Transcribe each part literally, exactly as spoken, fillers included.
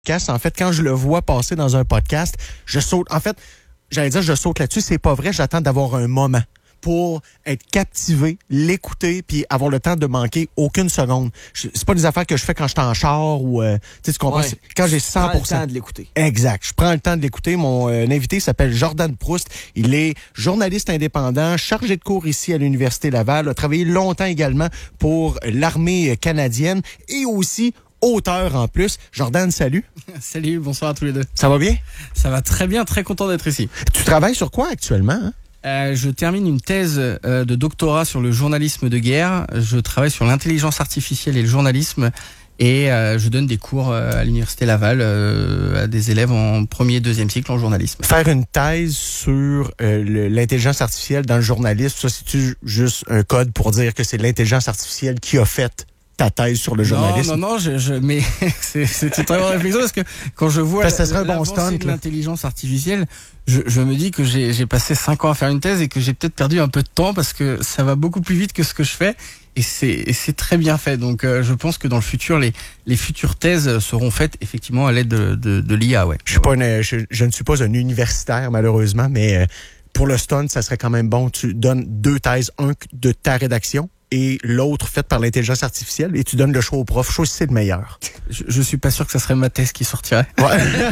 En fait, quand je le vois passer dans un podcast, je saute. En fait, j'allais dire je saute là-dessus, c'est pas vrai, j'attends d'avoir un moment pour être captivé, l'écouter, puis avoir le temps de manquer aucune seconde. Je, c'est pas des affaires que je fais quand je suis en char ou... Euh, tu comprends? Ouais, quand j'ai cent pour cent... Tu prends le temps de l'écouter. Exact. Je prends le temps de l'écouter. Mon euh, invité s'appelle Jordan Proust. Il est journaliste indépendant, chargé de cours ici à l'Université Laval, a travaillé longtemps également pour l'armée canadienne et aussi... auteur en plus. Jordan, salut. Salut, bonsoir à tous les deux. Ça va bien? Ça va très bien, très content d'être ici. Tu travailles sur quoi actuellement? Hein? Euh, je termine une thèse euh, de doctorat sur le journalisme de guerre. Je travaille sur l'intelligence artificielle et le journalisme et euh, je donne des cours euh, à l'Université Laval euh, à des élèves en premier et deuxième cycle en journalisme. Faire une thèse sur euh, le, l'intelligence artificielle dans le journalisme, ça c'est-tu juste un code pour dire que c'est l'intelligence artificielle qui a fait ta thèse sur le journalisme? Non, non, non, je, je, mais c'est, c'est une très bonne réflexion parce que quand je vois parce que ça serait la, un bon stunt, de l'intelligence artificielle, je, je me dis que j'ai, j'ai passé cinq ans à faire une thèse et que j'ai peut-être perdu un peu de temps parce que ça va beaucoup plus vite que ce que je fais et c'est, et c'est très bien fait. Donc euh, je pense que dans le futur, les, les futures thèses seront faites effectivement à l'aide de, de, de l'I A. Ouais. Je, suis pas une, je, je ne suis pas un universitaire malheureusement, mais euh, pour le stunt, ça serait quand même bon. Tu donnes deux thèses, un de ta rédaction et l'autre faite par l'intelligence artificielle, et tu donnes le choix au prof. Choisis c'est le meilleur. Je, je suis pas sûr que ça serait ma thèse qui sortirait. Ouais,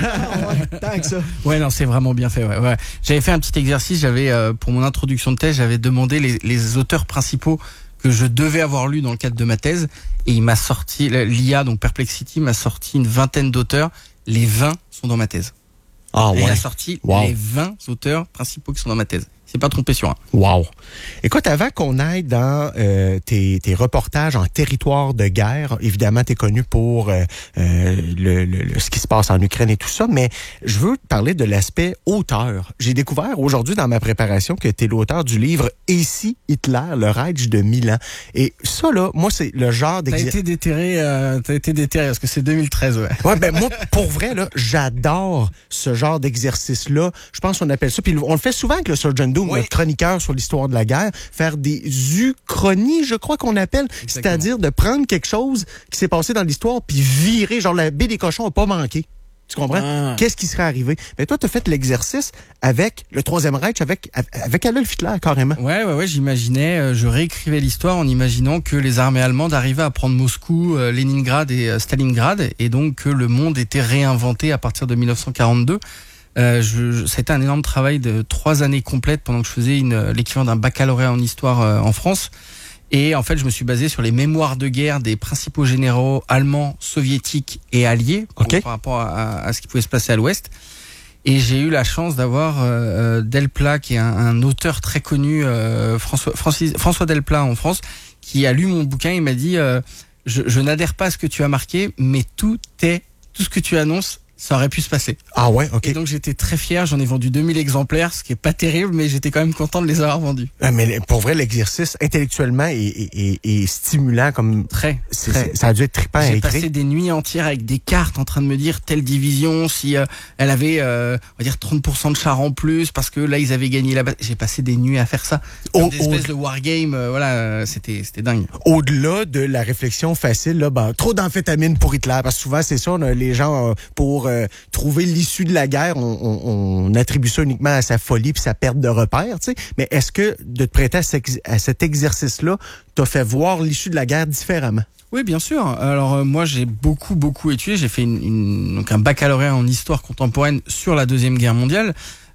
ouais tant que ça. Ouais, non, c'est vraiment bien fait. Ouais, ouais. J'avais fait un petit exercice. J'avais euh, pour mon introduction de thèse, j'avais demandé les, les auteurs principaux que je devais avoir lus dans le cadre de ma thèse, et il m'a sorti l'I A, donc Perplexity, m'a sorti une vingtaine d'auteurs. Les vingt sont dans ma thèse. Ah ouais. Et il a sorti wow. les vingt auteurs principaux qui sont dans ma thèse. C'est pas trompé sur un. Wow. Écoute, avant qu'on aille dans euh, tes, tes reportages en territoire de guerre, évidemment, t'es connu pour euh, euh, le, le, le, ce qui se passe en Ukraine et tout ça, mais je veux te parler de l'aspect auteur. J'ai découvert aujourd'hui dans ma préparation que t'es l'auteur du livre « Et si Hitler, le Reich de Milan ». Et ça, là, moi, c'est le genre d'exercice... T'as été déterré, euh, t'as été déterré, parce que c'est deux mille treize, ouais. Ouais, ben moi, pour vrai, là, j'adore ce genre d'exercice-là. Je pense qu'on appelle ça, puis on le fait souvent avec le Surgeon Doom, oui. Notre chroniqueur sur l'histoire de la guerre, faire des uchronies, je crois qu'on appelle, exactement. C'est-à-dire de prendre quelque chose qui s'est passé dans l'histoire puis virer, genre la baie des cochons n'a pas manqué. Tu comprends? Ah. Qu'est-ce qui serait arrivé? Ben toi, tu as fait l'exercice avec le Troisième Reich, avec, avec Adolf Hitler, carrément. Ouais, ouais, ouais, j'imaginais, euh, je réécrivais l'histoire en imaginant que les armées allemandes arrivaient à prendre Moscou, euh, Leningrad et euh, Stalingrad, et donc que le monde était réinventé à partir de dix-neuf cent quarante-deux. Euh, je, je, c'était un énorme travail de trois années complètes pendant que je faisais une, l'équivalent d'un baccalauréat en histoire euh, en France. Et en fait, je me suis basé sur les mémoires de guerre des principaux généraux allemands, soviétiques et alliés okay. par rapport à, à ce qui pouvait se passer à l'Ouest. Et j'ai eu la chance d'avoir euh, Delplat, qui est un, un auteur très connu, euh, François, Francis, François Delplat en France, qui a lu mon bouquin. Il m'a dit euh, je, je n'adhère pas à ce que tu as marqué, mais tout est, tout ce que tu annonces, ça aurait pu se passer. Ah ouais, ok. Et donc j'étais très fier, j'en ai vendu deux mille exemplaires, ce qui est pas terrible, mais j'étais quand même content de les avoir vendus. Ah, mais pour vrai, l'exercice intellectuellement est, est, est, est stimulant comme... Très, c'est, très. C'est, ça a dû être trippant à écrire. J'ai passé des nuits entières avec des cartes en train de me dire telle division, si euh, elle avait, euh, on va dire, trente pour cent de chars en plus, parce que là, ils avaient gagné la bataille. J'ai passé des nuits à faire ça. Au, des espèces au... de wargame, euh, voilà, euh, c'était, c'était dingue. Au-delà de la réflexion facile, là, ben, trop d'amphétamine pour Hitler, parce que souvent, c'est ça, on a les gens, euh, pour euh, trouver l'issue de la guerre, on, on, on attribue ça uniquement à sa folie puis sa perte de repères, tu sais. Mais est-ce que de te prêter à, ce, à cet exercice-là t'a fait voir l'issue de la guerre différemment? Oui, bien sûr. Alors euh, moi, j'ai beaucoup, beaucoup étudié. J'ai fait une, une, donc un baccalauréat en histoire contemporaine sur la Deuxième Guerre mondiale.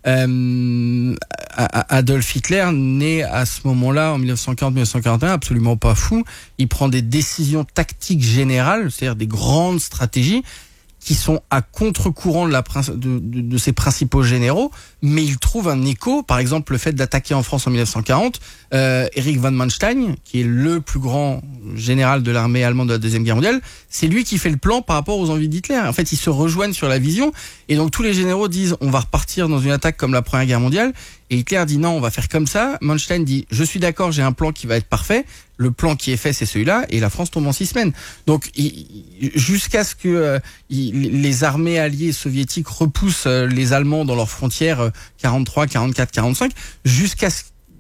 Euh, Adolf Hitler, né à ce moment-là, en dix-neuf cent quarante à dix-neuf cent quarante et un, absolument pas fou. Il prend des décisions tactiques générales, c'est-à-dire des grandes stratégies, qui sont à contre-courant de, la, de, de, de ses principaux généraux, mais il trouve un écho, par exemple le fait d'attaquer en France en dix-neuf cent quarante, euh, Erich von Manstein, qui est le plus grand général de l'armée allemande de la Deuxième Guerre mondiale, c'est lui qui fait le plan par rapport aux envies d'Hitler. En fait, ils se rejoignent sur la vision, et donc tous les généraux disent on va repartir dans une attaque comme la Première Guerre mondiale, et Hitler dit non, on va faire comme ça. Manstein dit je suis d'accord, j'ai un plan qui va être parfait. Le plan qui est fait, c'est celui-là, et la France tombe en six semaines. Donc, il, jusqu'à ce que euh, il, les armées alliées soviétiques repoussent euh, les Allemands dans leurs frontières euh, quarante-trois, quarante-quatre, quarante-cinq, jusqu'à ce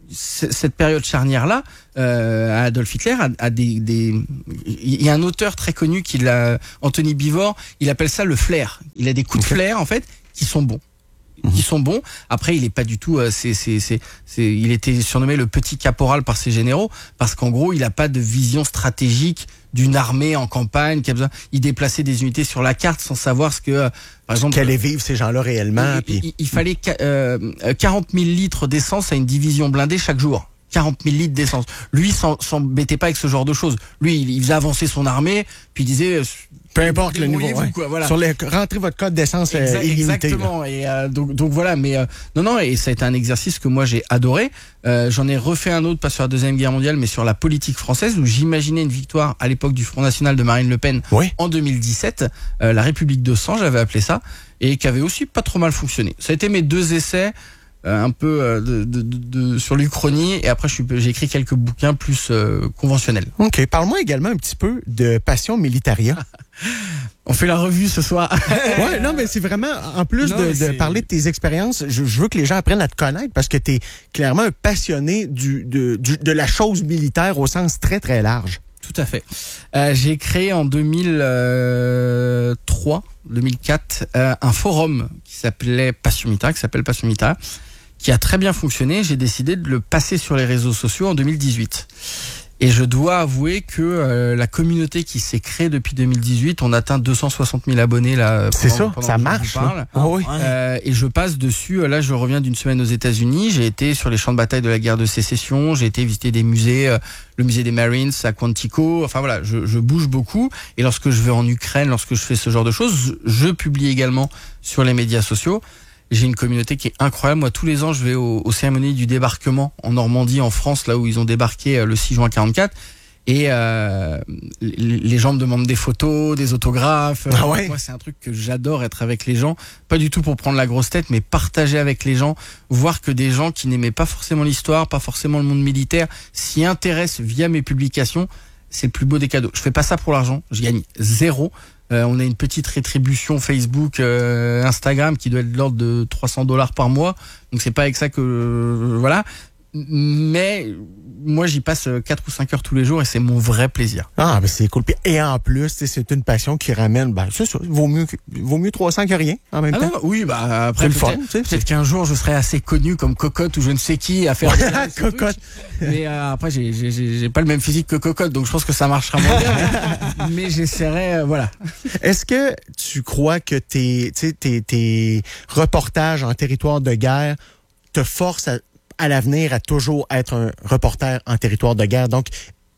cette période charnière-là, euh, Adolf Hitler a, a des, des, il y a un auteur très connu qui l'a, Anthony Beevor, il appelle ça le flair. Il a des coups de flair en fait qui sont bons. Qui sont bons. Après, il est pas du tout. Euh, c'est, c'est, c'est, c'est, il était surnommé le petit caporal par ses généraux parce qu'en gros, il a pas de vision stratégique d'une armée en campagne qui a besoin. Il déplaçait des unités sur la carte sans savoir ce que, euh, par exemple, qu'allaient vivre ces gens-là réellement. Il, puis... il, il fallait euh, quarante mille litres d'essence à une division blindée chaque jour. quarante mille litres d'essence. Lui, s'en, s'embêtait pas avec ce genre de choses. Lui, il, il faisait avancer son armée, puis il disait. Peu importe le niveau, ouais. quoi, voilà. Sur les, rentrez votre code d'essence Exact, euh, illimité. Exactement. Là. Et euh, donc, donc voilà. Mais euh, non, non. Et ça a été un exercice que moi j'ai adoré. Euh, j'en ai refait un autre, pas sur la deuxième guerre mondiale, mais sur la politique française, où j'imaginais une victoire à l'époque du Front National de Marine Le Pen oui. en deux mille dix-sept, euh, la République de sang, j'avais appelé ça, et qui avait aussi pas trop mal fonctionné. Ça a été mes deux essais. Euh, un peu euh, de, de, de, de, sur l'Uchronie, et après je suis, j'ai écrit quelques bouquins plus euh, conventionnels. OK. Parle-moi également un petit peu de Passion Militaria. On fait la revue ce soir. Ouais, non, mais c'est vraiment, en plus non, de, de parler de tes expériences, je, je veux que les gens apprennent à te connaître parce que tu es clairement un passionné du, de, du, de la chose militaire au sens très, très large. Tout à fait. Euh, j'ai créé en deux mille trois, deux mille quatre, euh, un forum qui s'appelait Passion Militaire, qui s'appelle Passion Militaire, qui a très bien fonctionné. J'ai décidé de le passer sur les réseaux sociaux en deux mille dix-huit. Et je dois avouer que euh, la communauté qui s'est créée depuis deux mille dix-huit, on atteint deux cent soixante mille abonnés là. C'est ça, ça marche. Parle. Ah oui. Euh, et je passe dessus. Là, je reviens d'une semaine aux États-Unis. J'ai été sur les champs de bataille de la guerre de sécession. J'ai été visiter des musées, euh, le musée des Marines à Quantico. Enfin voilà, je, je bouge beaucoup. Et lorsque je vais en Ukraine, lorsque je fais ce genre de choses, je publie également sur les médias sociaux. J'ai une communauté qui est incroyable. Moi, tous les ans, je vais aux, aux cérémonies du débarquement en Normandie, en France, là où ils ont débarqué le six juin quarante-quatre. Et euh, les gens me demandent des photos, des autographes. Ah ouais. Moi, c'est un truc que j'adore, être avec les gens. Pas du tout pour prendre la grosse tête, mais partager avec les gens. Voir que des gens qui n'aimaient pas forcément l'histoire, pas forcément le monde militaire, s'y intéressent via mes publications. C'est le plus beau des cadeaux. Je fais pas ça pour l'argent. Je gagne zéro. Euh, on a une petite rétribution Facebook, euh, Instagram qui doit être de l'ordre de trois cents dollars par mois. Donc c'est pas avec ça que euh, voilà. Mais moi j'y passe quatre ou cinq heures tous les jours et c'est mon vrai plaisir. Ah ben c'est cool. Et en plus, c'est une passion qui ramène. Ben c'est ça. Vaut mieux vaut mieux trois cents que rien en même ah temps. Non, oui, bah après peut-être, fun, peut-être, peut-être qu'un jour je serai assez connu comme Cocotte ou je ne sais qui à faire des Cocotte. Mais euh, après j'ai j'ai j'ai pas le même physique que Cocotte, donc je pense que ça marchera moins bien. mais, mais j'essaierai, euh, voilà. Est-ce que tu crois que tes tes tes, tes reportages en territoire de guerre te forcent à à l'avenir à toujours être un reporter en territoire de guerre, donc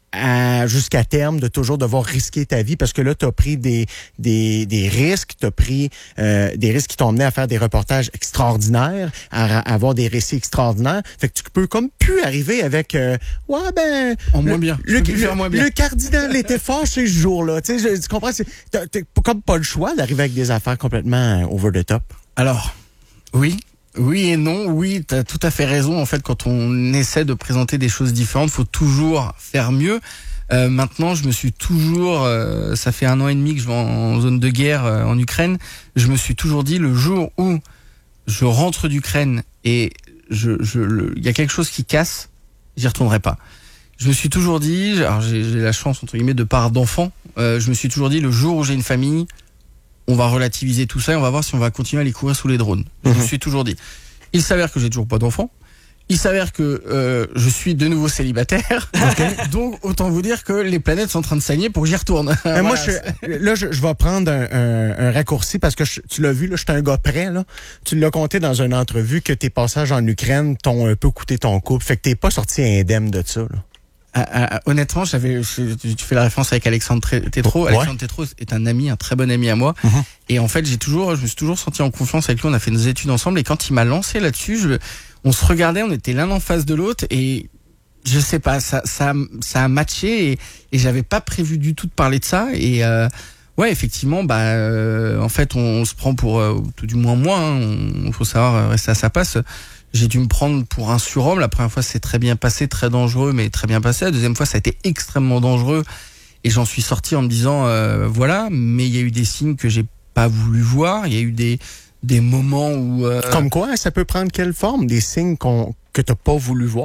à, jusqu'à terme de toujours devoir risquer ta vie parce que là tu as pris des des des risques, tu as pris euh, des risques qui t'ont amené à faire des reportages extraordinaires, à, à avoir des récits extraordinaires. Fait que tu peux comme plus arriver avec euh, ouais ben en moins bien. Le, le, le, moins bien. le cardinal était fâché ce jour-là, tu sais, tu comprends, c'est t'as, t'as comme pas le choix d'arriver avec des affaires complètement over the top. Alors, oui, Oui et non, oui, tu as tout à fait raison. En fait, quand on essaie de présenter des choses différentes, faut toujours faire mieux. Euh, maintenant, je me suis toujours, euh, ça fait un an et demi que je vais en, en zone de guerre euh, en Ukraine, je me suis toujours dit le jour où je rentre d'Ukraine et je, je, le, y a quelque chose qui casse, j'y retournerai pas. Je me suis toujours dit, alors j'ai, j'ai la chance entre guillemets de part d'enfant, euh, je me suis toujours dit le jour où j'ai une famille, on va relativiser tout ça et on va voir si on va continuer à aller courir sous les drones. Je Mmh. me suis toujours dit. Il s'avère que j'ai toujours pas d'enfant. Il s'avère que euh, je suis de nouveau célibataire. Okay. Donc, autant vous dire que les planètes sont en train de s'aligner pour que j'y retourne. voilà. Moi, je, là, je, je vais prendre un, un, un raccourci parce que je, tu l'as vu, là, je suis un gars prêt. Là. Tu l'as compté dans une entrevue que tes passages en Ukraine t'ont un peu coûté ton couple. Fait que t'es pas sorti indemne de ça. Là. Ah, ah, honnêtement, j'avais, tu fais la référence avec Alexandre Tétrault. Ouais. Alexandre Tétrault est un ami, un très bon ami à moi. Mm-hmm. Et en fait, j'ai toujours, je me suis toujours senti en confiance avec lui. On a fait nos études ensemble. Et quand il m'a lancé là-dessus, je, on se regardait, on était l'un en face de l'autre. Et je sais pas, ça, ça, ça a matché. Et, et j'avais pas prévu du tout de parler de ça. Et euh, ouais, effectivement, bah, euh, en fait, on, on se prend pour, euh, tout du moins moi. Il hein, faut savoir rester à sa place. J'ai dû me prendre pour un surhomme. La première fois, c'est très bien passé, très dangereux, mais très bien passé. La deuxième fois, ça a été extrêmement dangereux. Et j'en suis sorti en me disant, euh, voilà, mais il y a eu des signes que j'ai pas voulu voir. Il y a eu des, des moments où... Euh... Comme quoi, ça peut prendre quelle forme? Des signes qu'on, que t'as pas voulu voir?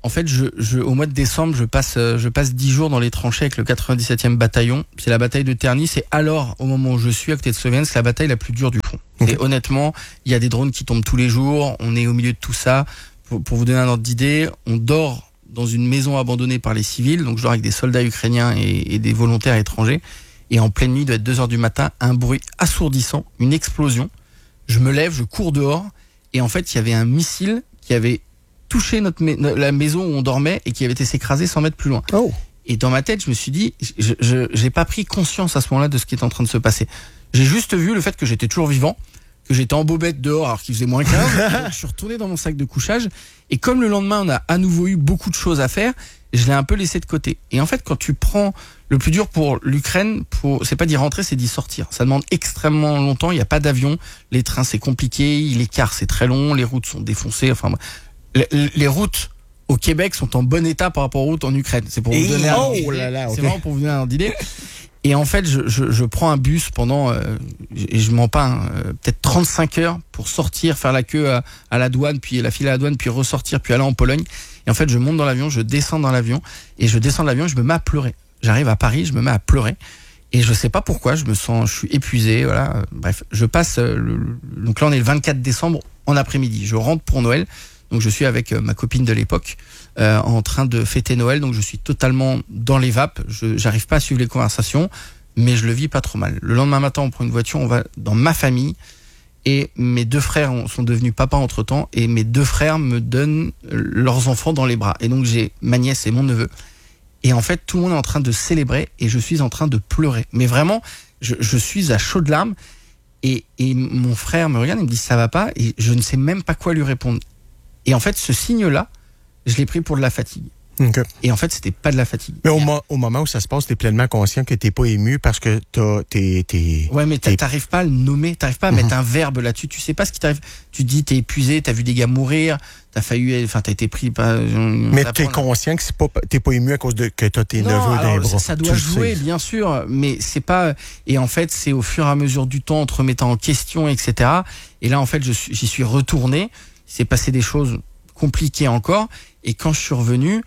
En fait, je, je, au mois de décembre, je passe, je passe dix jours dans les tranchées avec le quatre-vingt-dix-septième bataillon. C'est la bataille de Terny. C'est alors, au moment où je suis à côté de Sloviansk, la bataille la plus dure du front. Okay. Et honnêtement, il y a des drones qui tombent tous les jours. On est au milieu de tout ça. Pour, pour vous donner un ordre d'idée, on dort dans une maison abandonnée par les civils. Donc, je dors avec des soldats ukrainiens et, et des volontaires étrangers. Et en pleine nuit, il doit être deux heures du matin, un bruit assourdissant, une explosion. Je me lève, je cours dehors. Et en fait, il y avait un missile qui avait touché notre ma- la maison où on dormait et qui avait été s'écraser cent mètres plus loin. Oh. Et dans ma tête, je me suis dit, je, je j'ai pas pris conscience à ce moment-là de ce qui est en train de se passer. J'ai juste vu le fait que j'étais toujours vivant, que j'étais en bobette dehors alors qu'il faisait moins quinze. Je suis retourné dans mon sac de couchage et comme le lendemain on a à nouveau eu beaucoup de choses à faire, je l'ai un peu laissé de côté. Et en fait, quand tu prends le plus dur pour l'Ukraine, pour c'est pas d'y rentrer, c'est d'y sortir. Ça demande extrêmement longtemps. Il y a pas d'avion, les trains c'est compliqué, l'écart c'est très long, les routes sont défoncées. Enfin, les, les routes au Québec sont en bon état par rapport aux routes en Ukraine. C'est pour vous donner un, oh là là, okay. C'est vraiment pour vous donner un idée. Et en fait, je, je, je prends un bus pendant, euh, et je mens pas, hein, euh, peut-être trente-cinq heures pour sortir, faire la queue à, à la douane, puis la file à la douane, puis ressortir, puis aller en Pologne. Et en fait, je monte dans l'avion, je descends dans l'avion, et je descends de l'avion, et je me mets à pleurer. J'arrive à Paris, je me mets à pleurer, et je sais pas pourquoi, je me sens, je suis épuisé, voilà. Euh, bref, je passe, euh, le, donc là on est le vingt-quatre décembre en après-midi. Je rentre pour Noël, donc je suis avec euh, ma copine de l'époque. Euh, en train de fêter Noël, donc je suis totalement dans les vapes, je j'arrive pas à suivre les conversations, mais je le vis pas trop mal. Le lendemain matin, on prend une voiture, on va dans ma famille, et mes deux frères sont devenus papa entre-temps, et mes deux frères me donnent leurs enfants dans les bras. Et donc j'ai ma nièce et mon neveu. Et en fait, tout le monde est en train de célébrer, et je suis en train de pleurer. Mais vraiment, je, je suis à chaudes larmes, et, et mon frère me regarde et me dit « ça va pas ?» et je ne sais même pas quoi lui répondre. Et en fait, ce signe-là, je l'ai pris pour de la fatigue. Okay. Et en fait, c'était pas de la fatigue. Mais au, mo- au moment où ça se passe, t'es pleinement conscient que t'es pas ému parce que t'as, t'es, t'es... Ouais, mais t'es... t'arrives pas à le nommer, t'arrives pas à mm-hmm. mettre un verbe là-dessus. Tu sais pas ce qui t'arrive. Tu te dis, t'es épuisé, t'as vu des gars mourir, t'as failli, enfin, t'as été pris par... Mais t'es conscient que c'est pas, t'es pas ému à cause de que t'as tes non, neveux dans les bras. Ça, ça doit jouer, bien sûr, mais c'est pas... Et en fait, c'est au fur et à mesure du temps, en te remettant en question, et cetera. Et là, en fait, je suis, j'y suis retourné. Il s'est passé des choses compliquées encore. Et quand je suis revenu,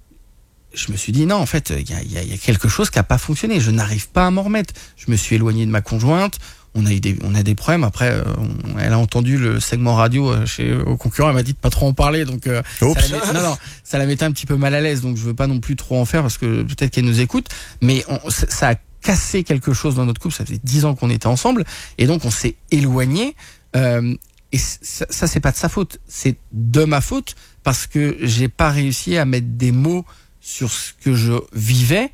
je me suis dit non, en fait, il y a, y, a, y a quelque chose qui a pas fonctionné. Je n'arrive pas à m'en remettre. Je me suis éloigné de ma conjointe. On a eu des, on a des problèmes. Après, on, elle a entendu le segment radio chez au concurrent. Elle m'a dit de pas trop en parler. Donc, euh, ça la met, non, non, ça la mettait un petit peu mal à l'aise. Donc, je veux pas non plus trop en faire parce que peut-être qu'elle nous écoute. Mais on, ça a cassé quelque chose dans notre couple. Ça faisait dix ans qu'on était ensemble, et donc on s'est éloigné. Euh, et ça, ça c'est pas de sa faute. C'est de ma faute. Parce que j'ai pas réussi à mettre des mots sur ce que je vivais.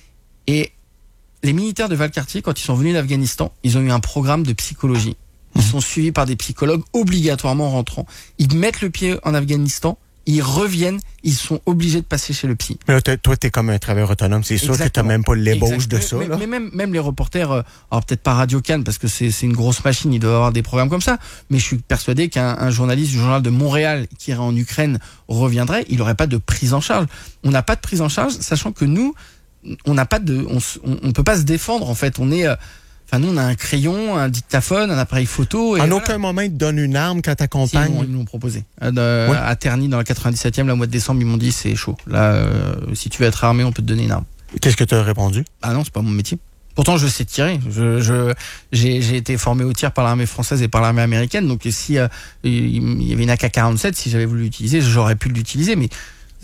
Et les militaires de Valcartier, quand ils sont venus d'Afghanistan, ils ont eu un programme de psychologie. Ils sont suivis par des psychologues obligatoirement en rentrant. Ils mettent le pied en Afghanistan, ils reviennent, ils sont obligés de passer chez le psy. Mais là, toi, t'es comme un travailleur autonome, c'est sûr que t'as même pas l'ébauche de ça. Mais, là. mais même, même les reporters, euh, alors peut-être pas Radio Cannes parce que c'est, c'est une grosse machine, ils doivent avoir des programmes comme ça, mais je suis persuadé qu'un un journaliste du journal de Montréal qui irait en Ukraine reviendrait, il n'aurait pas de prise en charge. On n'a pas de prise en charge, sachant que nous, on n'a pas de, on, on, on peut pas se défendre en fait. On est euh, Enfin, nous, on a un crayon, un dictaphone, un appareil photo. Et en voilà. aucun moment, ils te donnent une arme quand t'accompagnes. Si, ils, ils nous l'ont proposé. Euh, ouais. À Terny, dans la quatre-vingt-dix-septième, le mois de décembre, ils m'ont dit c'est chaud. Là, euh, si tu veux être armé, on peut te donner une arme. Qu'est-ce que tu as répondu? Ah non, c'est pas mon métier. Pourtant, je sais tirer. Je, je, j'ai, j'ai été formé au tir par l'armée française et par l'armée américaine. Donc, si euh, il y avait une A K quarante-sept, si j'avais voulu l'utiliser, j'aurais pu l'utiliser. Mais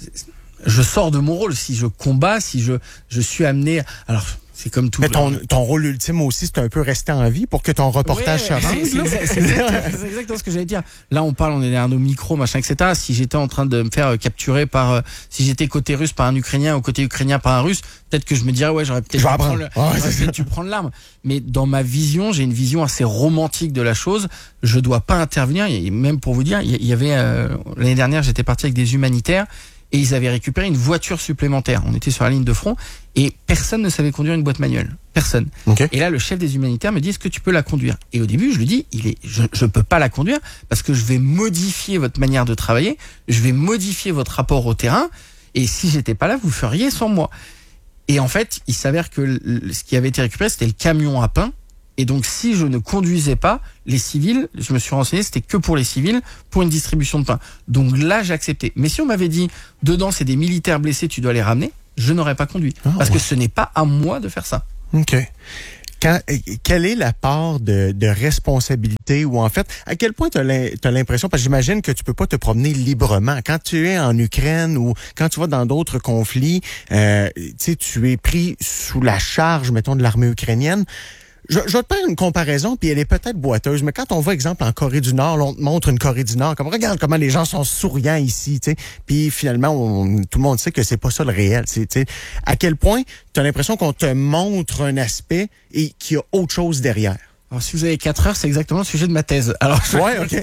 je sors de mon rôle. Si je combats, si je, je suis amené. Alors. C'est comme tout. Mais ton, ton rôle ultime aussi, c'est un peu rester en vie pour que ton reportage ouais, se rende. C'est, c'est, c'est, exactement, c'est exactement ce que j'allais dire. Là, on parle, on est derrière nos micros, machin, et cetera. Si j'étais en train de me faire capturer par, euh, si j'étais côté russe par un Ukrainien ou côté ukrainien par un Russe, peut-être que je me dirais, ouais, j'aurais peut-être dû prendre, le, oh, peut-être dû prendre l'arme. Mais dans ma vision, j'ai une vision assez romantique de la chose. Je dois pas intervenir. Et même pour vous dire, il y avait, euh, l'année dernière, j'étais parti avec des humanitaires. Et ils avaient récupéré une voiture supplémentaire. On était sur la ligne de front et personne ne savait conduire une boîte manuelle. Personne. Okay. Et là, le chef des humanitaires me dit, est-ce que tu peux la conduire? Et au début, je lui dis, il est, je, je peux pas la conduire parce que je vais modifier votre manière de travailler, je vais modifier votre rapport au terrain. Et si j'étais pas là, vous feriez sans moi. Et en fait, il s'avère que le, ce qui avait été récupéré, c'était le camion à pain Et donc, si je ne conduisais pas, les civils, je me suis renseigné, c'était que pour les civils, pour une distribution de pain. Donc là, j'ai accepté. Mais si on m'avait dit, dedans, c'est des militaires blessés, tu dois les ramener, je n'aurais pas conduit. Oh, parce ouais. que ce n'est pas à moi de faire ça. OK. Quand, quelle est la part de, de responsabilité ou en fait, à quel point tu as l'impression, parce que j'imagine que tu peux pas te promener librement. Quand tu es en Ukraine ou quand tu vas dans d'autres conflits, euh, tu sais, tu es pris sous la charge, mettons, de l'armée ukrainienne. Je, je vais te faire une comparaison, puis elle est peut-être boiteuse, mais quand on va, exemple, en Corée du Nord, on te montre une Corée du Nord, comme regarde comment les gens sont souriants ici, tu sais, puis finalement, on, tout le monde sait que c'est pas ça le réel. Tu sais, à quel point tu as l'impression qu'on te montre un aspect et qu'il y a autre chose derrière. Alors, si vous avez quatre heures, c'est exactement le sujet de ma thèse. Alors, je... ouais, ok.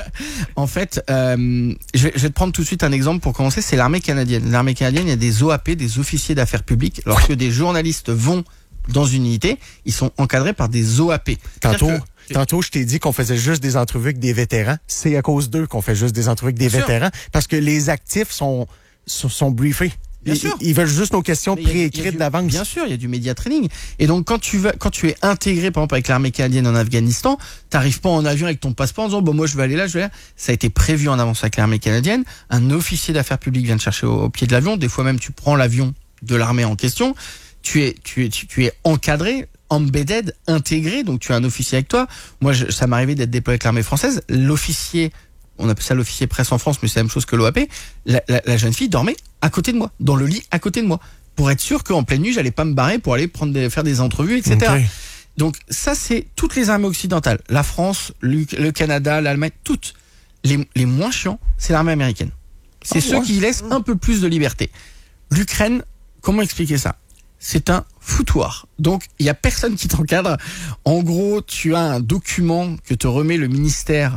En fait, euh, je, vais, je vais te prendre tout de suite un exemple pour commencer. C'est l'armée canadienne. L'armée canadienne, il y a des O A P, des officiers d'affaires publiques. Lorsque des journalistes vont dans une unité, ils sont encadrés par des O A P. Tantôt, que... tantôt, je t'ai dit qu'on faisait juste des entrevues avec des vétérans. C'est à cause d'eux qu'on fait juste des entrevues avec des Bien vétérans, sûr. Parce que les actifs sont sont, sont briefés. Bien ils, sûr. Ils veulent juste nos questions préécrites d'avance. Bien sûr, il y a du média training. Et donc, quand tu vas, quand tu es intégré, par exemple, avec l'armée canadienne en Afghanistan, t'arrives pas en avion avec ton passeport en disant, bon, moi, je vais aller là, je vais là. Ça a été prévu en avance avec l'armée canadienne. Un officier d'affaires publiques vient te chercher au, au pied de l'avion. Des fois même, tu prends l'avion de l'armée en question. Tu es, tu es, tu, tu es encadré, embedded, intégré, donc tu as un officier avec toi. Moi, je, ça m'arrivait d'être déployé avec l'armée française. L'officier, on appelle ça l'officier presse en France, mais c'est la même chose que l'O A P. La, la, la jeune fille dormait à côté de moi, dans le lit à côté de moi, pour être sûr qu'en pleine nuit, j'allais pas me barrer pour aller prendre des, faire des entrevues, et cetera. Okay. Donc ça, c'est toutes les armées occidentales. La France, le, le Canada, l'Allemagne, toutes. Les, les moins chiants, c'est l'armée américaine. C'est oh, ceux ouais. qui laissent un peu plus de liberté. L'Ukraine, comment expliquer ça ? C'est un foutoir. Donc, il y a personne qui t'encadre. En gros, tu as un document que te remet le ministère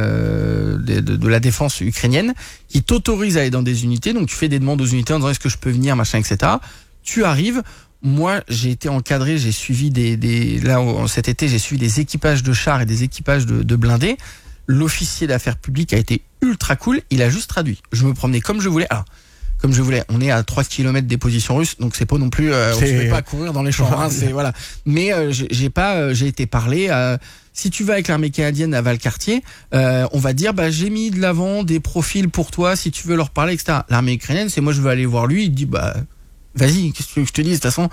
euh, de, de, de la défense ukrainienne qui t'autorise à aller dans des unités. Donc, tu fais des demandes aux unités en disant est-ce que je peux venir, machin, et cetera. Tu arrives. Moi, j'ai été encadré. J'ai suivi des, des là cet été, j'ai suivi des équipages de chars et des équipages de, de blindés. L'officier d'affaires publiques a été ultra cool. Il a juste traduit. Je me promenais comme je voulais. Alors, comme je voulais, on est à trois kilomètres des positions russes, donc c'est pas non plus, euh, on se fait pas courir dans les champs, hein, c'est voilà. Mais euh, j'ai pas, euh, j'ai été parlé. À, si tu vas avec l'armée canadienne à Valcartier, euh, on va dire, bah j'ai mis de l'avant des profils pour toi, si tu veux leur parler, et cetera. L'armée ukrainienne, c'est moi je veux aller voir lui, il dit bah vas-y, qu'est-ce que tu veux que je te dise, de toute façon.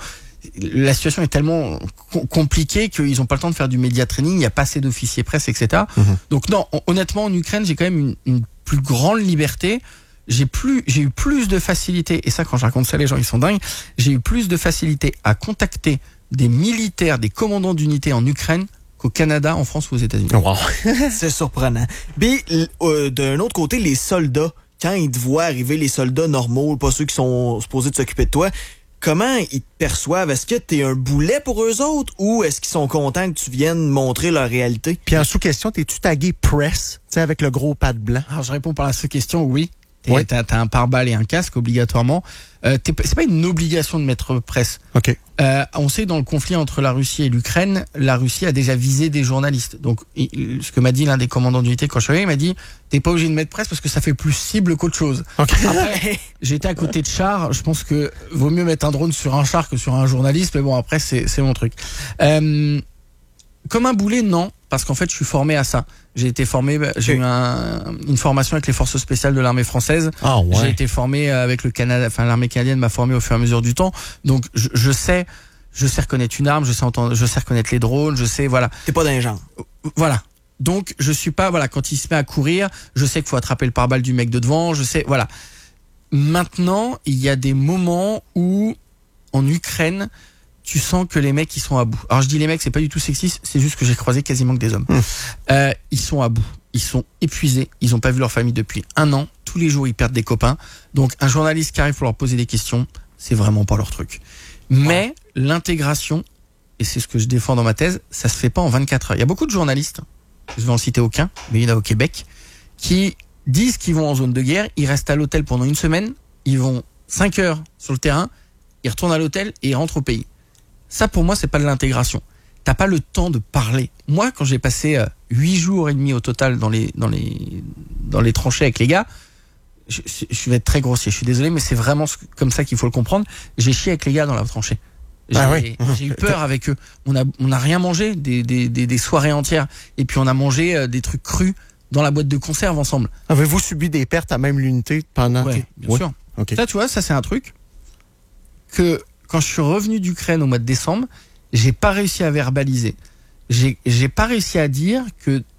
La situation est tellement com- compliquée qu'ils ont pas le temps de faire du média training, il n'y a pas assez d'officiers presse, et cetera. Mm-hmm. Donc non, on, honnêtement en Ukraine, j'ai quand même une, une plus grande liberté. J'ai plus, j'ai eu plus de facilité, et ça quand je raconte ça les gens ils sont dingues, j'ai eu plus de facilité à contacter des militaires, des commandants d'unités en Ukraine qu'au Canada, en France ou aux États-Unis. Wow. C'est surprenant. Mais euh, d'un autre côté, les soldats, quand ils te voient arriver, les soldats normaux, pas ceux qui sont supposés de s'occuper de toi, comment ils te perçoivent? Est-ce que t'es un boulet pour eux autres ou est-ce qu'ils sont contents que tu viennes montrer leur réalité? Puis en sous-question, t'es-tu tagué press, tu sais, avec le gros pad blanc? Alors je réponds par la sous-question, oui. Ouais. T'as, t'as un pare-balles et un casque obligatoirement. Euh, t'es, c'est pas une obligation de mettre presse. Ok. Euh, on sait dans le conflit entre la Russie et l'Ukraine, la Russie a déjà visé des journalistes. Donc, il, ce que m'a dit l'un des commandants d'unité quand je suis arrivé, il m'a dit t'es pas obligé de mettre presse parce que ça fait plus cible qu'autre chose. Okay. Après, j'étais à côté de chars. Je pense que vaut mieux mettre un drone sur un char que sur un journaliste. Mais bon, après c'est, c'est mon truc. Euh, Comme un boulet, non, parce qu'en fait, je suis formé à ça. J'ai été formé, j'ai eu un, une formation avec les forces spéciales de l'armée française. Ah ouais. J'ai été formé avec le Canada, enfin l'armée canadienne m'a formé au fur et à mesure du temps. Donc je, je sais, je sais reconnaître une arme, je sais entendre, je sais reconnaître les drones, je sais, voilà. T'es pas d'un genre. Voilà. Donc je suis pas, voilà, quand il se met à courir, je sais qu'il faut attraper le pare-balles du mec de devant, je sais, voilà. Maintenant, il y a des moments où en Ukraine, tu sens que les mecs ils sont à bout. Alors je dis les mecs, c'est pas du tout sexiste, c'est juste que j'ai croisé quasiment que des hommes. Mmh. Euh, ils sont à bout, ils sont épuisés, ils ont pas vu leur famille depuis un an. Tous les jours ils perdent des copains. Donc un journaliste qui arrive pour leur poser des questions, c'est vraiment pas leur truc. Mais ouais. L'intégration, et c'est ce que je défends dans ma thèse, ça se fait pas en vingt-quatre heures. Il y a beaucoup de journalistes, je vais en citer aucun, mais il y en a au Québec, qui disent qu'ils vont en zone de guerre, ils restent à l'hôtel pendant une semaine, ils vont cinq heures sur le terrain, ils retournent à l'hôtel et ils rentrent au pays. Ça, pour moi, c'est pas de l'intégration. T'as pas le temps de parler. Moi, quand j'ai passé euh, huit jours et demi au total dans les dans les dans les tranchées avec les gars, je, je vais être très grossier. Je suis désolé, mais c'est vraiment comme ça qu'il faut le comprendre. J'ai chié avec les gars dans la tranchée. J'ai Ah oui. j'ai eu peur avec eux. On a, on a rien mangé des, des, des, des soirées entières. Et puis on a mangé euh, des trucs crus dans la boîte de conserve ensemble. Avez-vous subi des pertes à même l'unité pendant? Ouais, bien sûr. Okay. Ça, tu vois, ça c'est un truc que quand je suis revenu d'Ukraine au mois de décembre, j'ai pas réussi à verbaliser. J'ai, j'ai pas réussi à dire que